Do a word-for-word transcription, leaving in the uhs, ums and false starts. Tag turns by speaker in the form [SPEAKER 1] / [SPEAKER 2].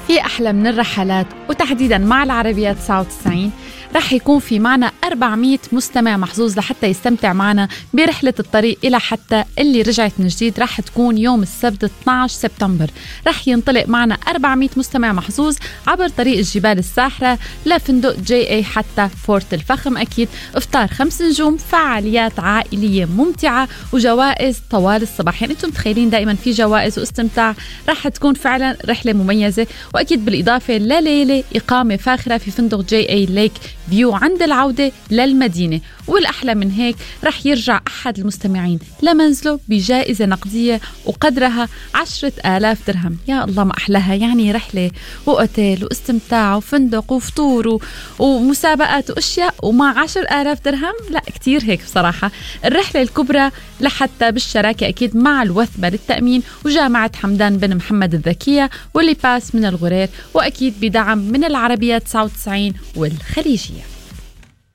[SPEAKER 1] في أحلى من الرحلات، وتحديدا مع العربية تسعة وتسعين رح يكون في معنا أربعمية مستمع محظوظ لحتى يستمتع معنا برحلة الطريق إلى حتى اللي رجعت من جديد. رح تكون يوم السبت اثني عشر سبتمبر. رح ينطلق معنا أربعمية مستمع محظوظ عبر طريق الجبال الساحرة لفندق جي اي حتى فورت الفخم. أكيد إفطار خمس نجوم، فعاليات عائلية ممتعة، وجوائز طوال الصباح. يعني أنتم متخيلين دائما في جوائز واستمتاع. رح تكون فعلا رحلة مميزة، وأكيد بالإضافة لليلة إقامة فاخرة في فندق جي اي ليك فيو عند العودة للمدينة. والأحلى من هيك رح يرجع أحد المستمعين لمنزله بجائزة نقدية وقدرها عشرة آلاف درهم. يا الله ما أحلاها، يعني رحلة وأوتيل واستمتاع وفندق وفطور ومسابقات وأشياء ومع عشر آلاف درهم. لا كتير هيك بصراحة. الرحلة الكبرى لحتى بالشراكة أكيد مع الوثبة للتأمين وجامعة حمدان بن محمد الذكية واللي باس من الغرير، وأكيد بدعم من العربية تسعة وتسعين والخليجية.